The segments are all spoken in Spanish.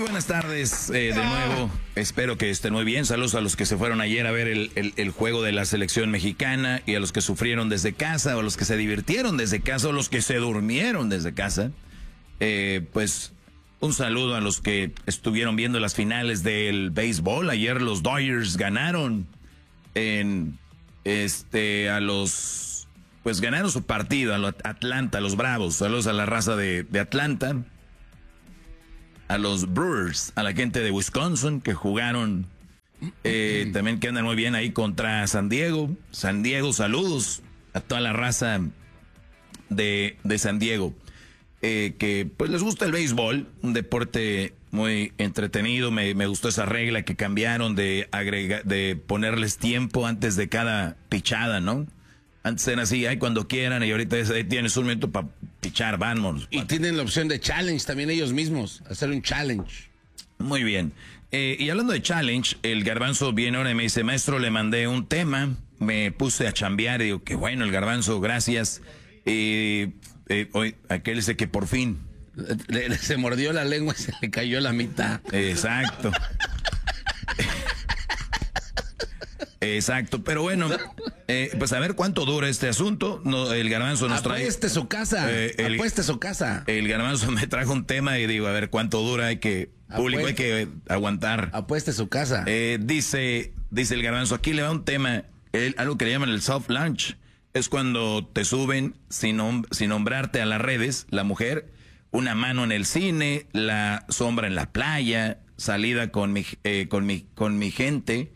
buenas tardes de nuevo. Espero que estén muy bien. Saludos a los que se fueron ayer a ver el juego de la selección mexicana y a los que sufrieron desde casa, o a los que se divirtieron desde casa, o los que se durmieron desde casa. Pues un saludo a los que estuvieron viendo las finales del béisbol. Ayer los Dodgers ganaron pues ganaron su partido a los Atlanta, a los Bravos. Saludos a la raza de Atlanta. A los Brewers, a la gente de Wisconsin que jugaron, también que andan muy bien ahí contra San Diego. San Diego, saludos a toda la raza de San Diego, que pues les gusta el béisbol, un deporte muy entretenido. Me gustó esa regla que cambiaron de ponerles tiempo antes de cada pichada, ¿no? Antes era así, cuando quieran, y ahorita tienes un minuto para pichar, vamos. Y tienen la opción de challenge también ellos mismos, hacer un challenge. Muy bien. Y hablando de challenge, el Garbanzo viene ahora y me dice, maestro, le mandé un tema, me puse a chambear y digo, qué bueno el Garbanzo, gracias. Hoy, aquel dice que por fin. Se mordió la lengua y se le cayó la mitad. Exacto. Exacto, pero bueno, pues a ver cuánto dura este asunto. No, el Garbanzo nos trae... Apueste su casa, apueste su casa. El Garbanzo me trajo un tema y digo, a ver cuánto dura, público hay que aguantar. Apueste su casa. Dice el Garbanzo, aquí le va un tema, algo que le llaman el soft launch. Es cuando te suben sin nombrarte a las redes, la mujer, una mano en el cine, la sombra en la playa, salida con mi gente.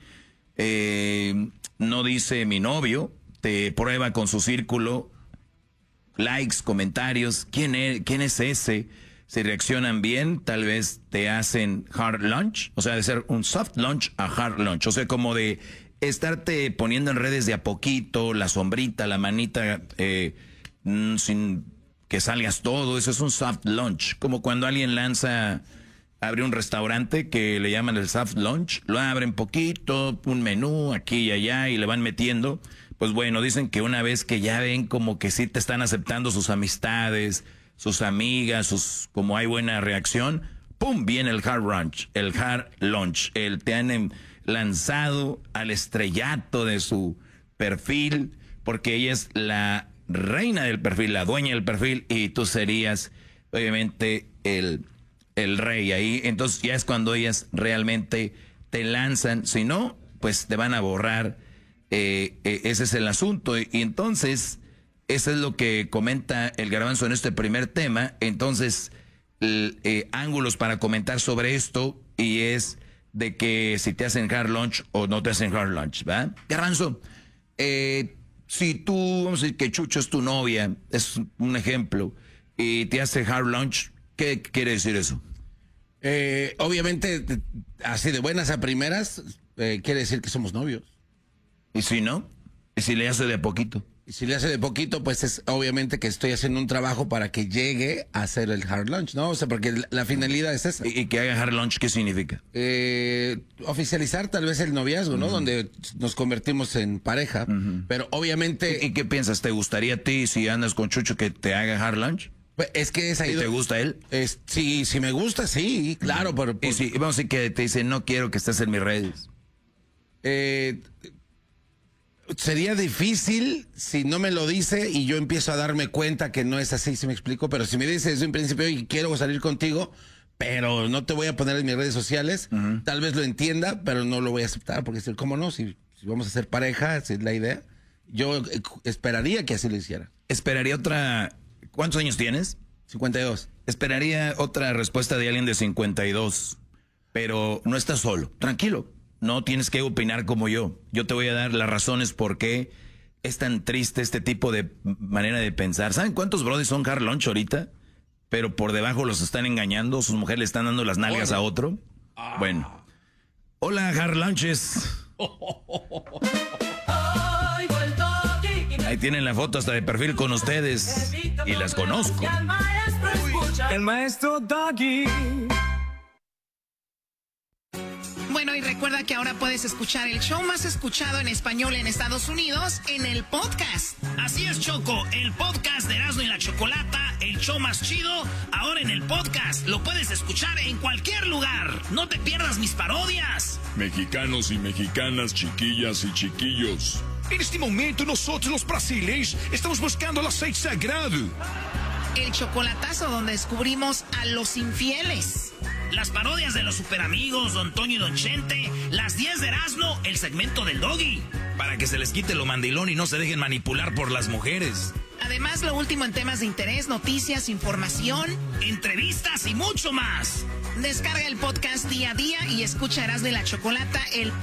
No dice mi novio, te prueba con su círculo, likes, comentarios, ¿quién es ese? Si reaccionan bien, tal vez te hacen hard launch, o sea, de ser un soft launch a hard launch, o sea, como de estarte poniendo en redes de a poquito, la sombrita, la manita, sin que salgas todo, eso es un soft launch, como cuando alguien abre un restaurante que le llaman el soft launch, lo abren poquito, un menú aquí y allá y le van metiendo. Pues bueno, dicen que una vez que ya ven como que sí te están aceptando sus amistades, sus amigas, como hay buena reacción, ¡pum! Viene el hard launch, te han lanzado al estrellato de su perfil, porque ella es la reina del perfil, la dueña del perfil, y tú serías obviamente el rey ahí. Entonces ya es cuando ellas realmente te lanzan, si no, pues te van a borrar. Ese es el asunto. Y entonces, eso es lo que comenta el Garbanzo en este primer tema. Entonces, ángulos para comentar sobre esto, y es de que si te hacen hard launch o no te hacen hard launch, ¿va? Garbanzo, si tú, vamos a decir que Chucho es tu novia, es un ejemplo, y te hace hard launch, ¿qué quiere decir eso? Obviamente, así de buenas a primeras, quiere decir que somos novios. ¿Y si no? ¿Y si le hace de poquito? Y si le hace de poquito, pues es obviamente que estoy haciendo un trabajo para que llegue a hacer el hard launch, ¿no? O sea, porque la finalidad es esa. ¿Y que haga hard launch qué significa? Oficializar tal vez el noviazgo, ¿no? Donde nos convertimos en pareja, pero obviamente... ¿Y qué piensas? ¿Te gustaría a ti, si andas con Chucho, que te haga hard launch? Pues es que es ahí. ¿Te gusta él? Sí, si me gusta, sí, claro. Pero y si, vamos a decir que te dice, no quiero que estés en mis redes. Sería difícil si no me lo dice y yo empiezo a darme cuenta que no es así, si me explico. Pero si me dice desde un principio, y quiero salir contigo, pero no te voy a poner en mis redes sociales, tal vez lo entienda, pero no lo voy a aceptar, porque ¿cómo no? Si vamos a ser pareja, si es la idea, yo esperaría que así lo hiciera. Esperaría otra... ¿Cuántos años tienes? 52. Esperaría otra respuesta de alguien de 52, pero no estás solo. Tranquilo, no tienes que opinar como yo. Yo te voy a dar las razones por qué es tan triste este tipo de manera de pensar. ¿Saben cuántos brodis son hard launch ahorita? Pero por debajo los están engañando, sus mujeres le están dando las nalgas a otro. Bueno. Hola, hard launches. Ahí tienen la foto hasta de perfil con ustedes. Y las conozco. El maestro Doggy. Bueno, y recuerda que ahora puedes escuchar el show más escuchado en español en Estados Unidos en el podcast. Así es, Choco, el podcast de Erasmo y la Chocolata el show más chido, ahora en el podcast. Lo puedes escuchar en cualquier lugar. No te pierdas mis parodias. Mexicanos y mexicanas, chiquillas y chiquillos. En este momento nosotros los brasileños estamos buscando el aceite sagrado. El chocolatazo donde descubrimos a los infieles. Las parodias de los superamigos, Don Toño y Don Chente. Las 10 de Erasmo, el segmento del Doggy. Para que se les quite lo mandilón y no se dejen manipular por las mujeres. Además, lo último en temas de interés, noticias, información, entrevistas y mucho más. Descarga el podcast día a día y escucha Erasmo y la Chocolata, el